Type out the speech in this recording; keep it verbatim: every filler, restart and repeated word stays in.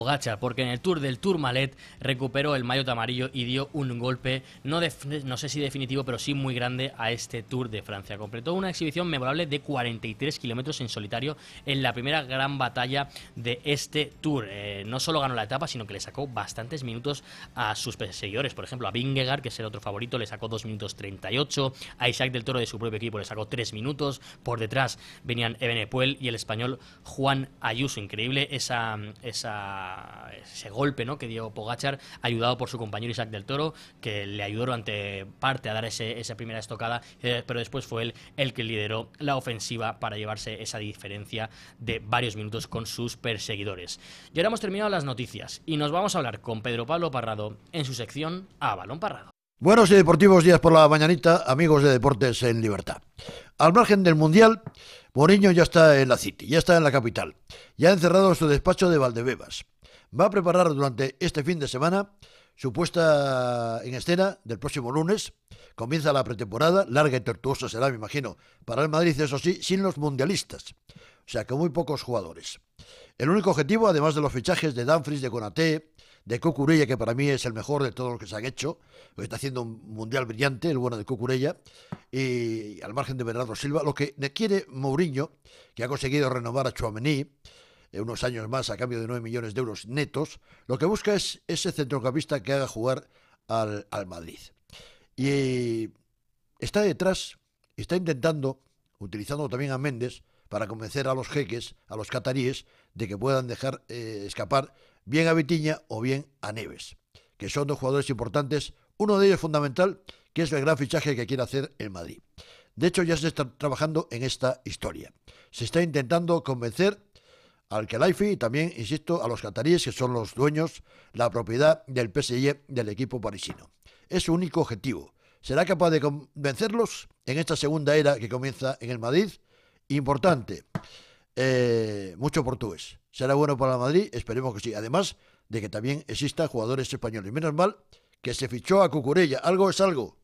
Pogačar, porque en el Tour del Tourmalet recuperó el maillot amarillo y dio un golpe, no, de, no sé si definitivo, pero sí muy grande a este Tour de Francia. Completó una exhibición memorable de cuarenta y tres kilómetros en solitario en la primera gran batalla de este Tour. Eh, no solo ganó la etapa, sino que le sacó bastantes minutos a sus perseguidores. Por ejemplo, a Vingegaard, que es el otro favorito, le sacó dos minutos treinta y ocho. A Isaac del Toro, de su propio equipo, le sacó tres minutos. Por detrás venían Evenepoel y el español Juan Ayuso. Increíble esa... esa ese golpe, ¿no?, que dio Pogačar, ayudado por su compañero Isaac del Toro, que le ayudó durante parte a dar ese, esa primera estocada, eh, pero después fue él el que lideró la ofensiva para llevarse esa diferencia de varios minutos con sus perseguidores. Y ahora hemos terminado las noticias y nos vamos a hablar con Pedro Pablo Parrado en su sección A Balón Parrado. Buenos y deportivos días por la mañanita, amigos de Deportes en Libertad. Al margen del Mundial, Mourinho ya está en la City, ya está en la capital, ya ha encerrado en su despacho de Valdebebas. Va a preparar durante este fin de semana su puesta en escena del próximo lunes. Comienza la pretemporada, larga y tortuosa será, me imagino, para el Madrid, eso sí, sin los mundialistas. O sea, con muy pocos jugadores. El único objetivo, además de los fichajes de Dumfries, de Konaté, de Cucurella, que para mí es el mejor de todos los que se han hecho, porque está haciendo un mundial brillante, el bueno de Cucurella, y al margen de Bernardo Silva, lo que quiere Mourinho, que ha conseguido renovar a Tchouaméni unos años más a cambio de nueve millones de euros netos, lo que busca es ese centrocampista que haga jugar al, al Madrid. Y está detrás, está intentando, utilizando también a Méndez, para convencer a los jeques, a los cataríes, de que puedan dejar eh, escapar bien a Vitinha o bien a Neves, que son dos jugadores importantes, uno de ellos fundamental, que es el gran fichaje que quiere hacer el Madrid. De hecho, ya se está trabajando en esta historia. Se está intentando convencer al Khelaifi y también, insisto, a los cataríes, que son los dueños, la propiedad del P S G, del equipo parisino. Es su único objetivo. ¿Será capaz de convencerlos en esta segunda era que comienza en el Madrid? Importante, eh, mucho portugués. ¿Será bueno para el Madrid? Esperemos que sí. Además de que también existan jugadores españoles. Menos mal que se fichó a Cucurella. Algo es algo.